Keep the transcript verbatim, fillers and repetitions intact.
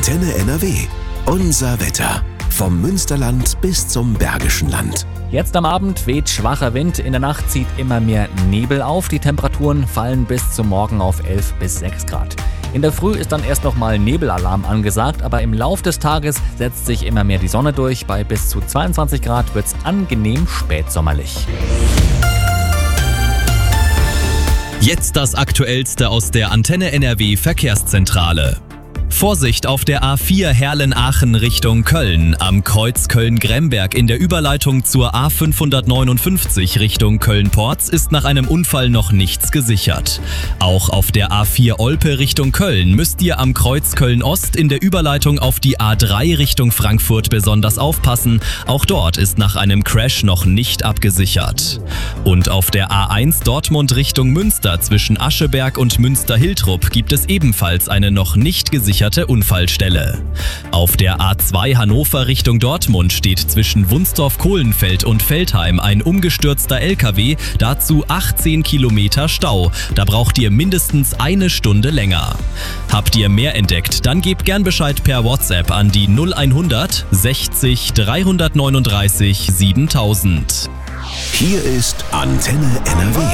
Antenne N R W. Unser Wetter. Vom Münsterland bis zum Bergischen Land. Jetzt am Abend weht schwacher Wind, in der Nacht zieht immer mehr Nebel auf. Die Temperaturen fallen bis zum Morgen auf elf bis sechs Grad. In der Früh ist dann erst nochmal Nebelalarm angesagt, aber im Lauf des Tages setzt sich immer mehr die Sonne durch. Bei bis zu zweiundzwanzig Grad wird's angenehm spätsommerlich. Jetzt das Aktuellste aus der Antenne N R W Verkehrszentrale. Vorsicht auf der A vier Herlen-Aachen Richtung Köln. Am Kreuz Köln-Gremberg in der Überleitung zur A fünfhundertneunundfünfzig Richtung Köln-Porz ist nach einem Unfall noch nichts gesichert. Auch auf der A vier Olpe Richtung Köln müsst ihr am Kreuz Köln-Ost in der Überleitung auf die A drei Richtung Frankfurt besonders aufpassen. Auch dort ist nach einem Crash noch nicht abgesichert. Und auf der A eins Dortmund Richtung Münster zwischen Ascheberg und Münster-Hiltrup gibt es ebenfalls eine noch nicht gesicherte Unfallstelle. Auf der A zwei Hannover Richtung Dortmund steht zwischen Wunstorf-Kohlenfeld und Veltheim ein umgestürzter L K W, dazu achtzehn Kilometer Stau. Da braucht ihr mindestens eine Stunde länger. Habt ihr mehr entdeckt, dann gebt gern Bescheid per WhatsApp an die null hundert sechzig dreihundertneununddreißig siebentausend. Hier ist Antenne N R W.